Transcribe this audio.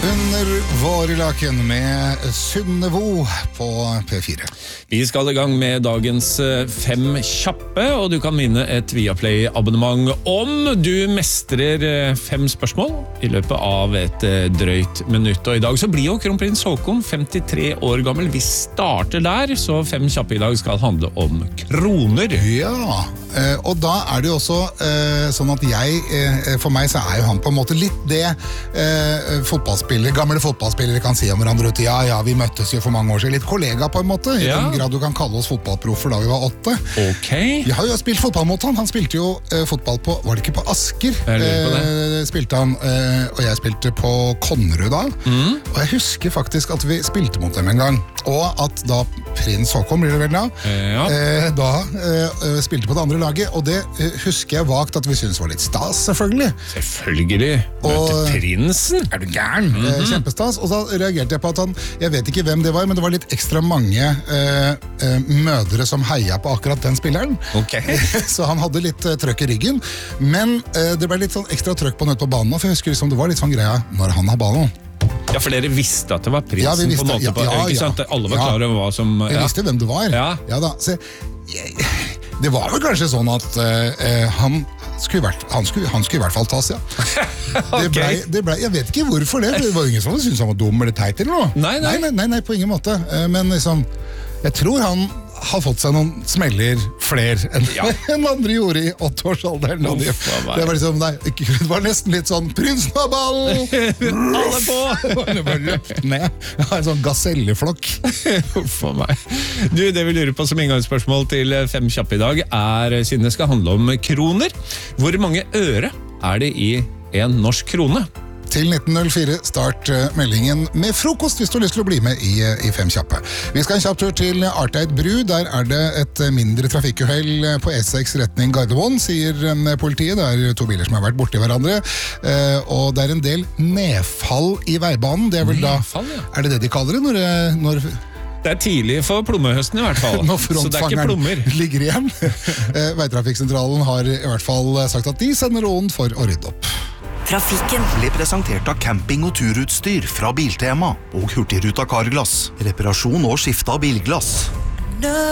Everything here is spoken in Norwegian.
Under våre laken med Sunnevo på P4. Vi skal i gang med dagens 5 kjappe, og du kan vinne et Viaplay-abonnement om du mestrer 5 spørsmål i løpet av et drøyt minutt. Og i dag så blir jo kronprins Haakon 53 år gammel. Vi starter der, så 5 kjappe i dag skal handle om kroner. Ja, og da er det jo også sånn at for meg så er jo han på en måte litt det gamle fotballspillere kan si om hverandre ut. Ja, vi møttes jo for mange år siden. Litt kollega på en måte, i den grad du kan kalle oss fotballproffer da vi var 8. Ok. Vi har jo spilt fotball mot han. Han spilte jo fotball på, var det ikke på Asker? Jeg lurer på det. Spilte han, og jeg spilte på Konnerud da. Og jeg husker faktisk at vi spilte mot dem en gang. Og at da prins Haakon, blir det vel da, da spilte på det andre laget, og det husker jeg vagt at vi synes var litt stas, selvfølgelig. Selvfølgelig. Møtte prinsen. Er du gæren? Kjempestas. Og da reagerte jeg på at jeg vet ikke hvem det var, men det var litt ekstra mange mødre som heia på akkurat den spilleren. Ok. Så han hadde litt trøkk i ryggen. Men det ble litt sånn ekstra trøkk på nødt på banen, for jeg husker liksom det var litt sånn greia når han har ballen. Ja, for dere visste at det var prinsen vi visste, på en måte på, ikke sant? Alle var klare over hva som... Vi visste hvem det var. Ja da, så det var vel kanskje sånn at han skulle i hvert fall tas, ja. Okay. Det ble, jeg vet ikke hvorfor det. Det var ingen som syntes han var dum eller teit eller noe. Nei, på ingen måte. Men liksom, jeg tror han har fått seg noen smeller flere enn andre gjorde i 8-årsalderen. Det var liksom, det var nesten litt sånn prinsen av ballen! Alle på! Det var løpt ned. En sånn gaselleflokk. For meg. Du, det vi lurer på som inngangsspørsmål til 5 kjappe i dag siden det skal handle om kroner. Hvor mange øre er det i en norsk krone? Til 1904 start meldingen med frokost hvis du har lyst til å bli med i 5 kjappe. Vi skal en kjapp tur til Arteid bru. Der er det et mindre trafikkuhell på E6 retning Gardermoen, sier politiet. Det er 2 biler som har vært borti hverandre. Og det er en del nedfall i veibanen. Det er vel nedfall, er det de kaller det når det er tidlig for plommehøsten i hvert fall. Så det er ikke plommer. Ligger igjen. Veitrafikksentralen har i hvert fall sagt at de sender råden for å rydde opp. Trafikken ble presentert av camping- og turutstyr fra Biltema og Hurtigruta Carglass. Reparasjon og skifte av bilglass.